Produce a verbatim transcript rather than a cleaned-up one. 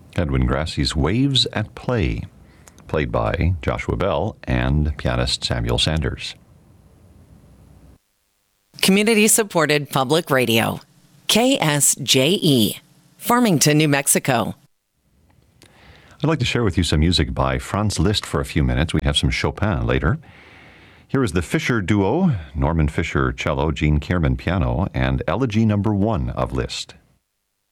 Edwin Grassie's Waves at Play, played by Joshua Bell and pianist Samuel Sanders. Community-supported public radio. K S J E, Farmington, New Mexico. I'd like to share with you some music by Franz Liszt for a few minutes. We have some Chopin later. Here is the Fischer Duo, Norman Fischer cello, Gene Kierman piano, and Elegy Number One of Liszt.